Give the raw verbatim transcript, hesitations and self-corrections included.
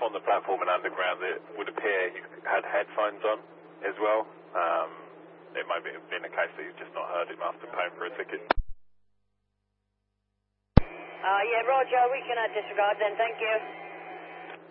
on the platform and underground, it would appear you had headphones on as well. Um, it might have been a case that you've just not heard him after paying for a ticket. Uh, yeah, Roger, we can uh, disregard then, thank you.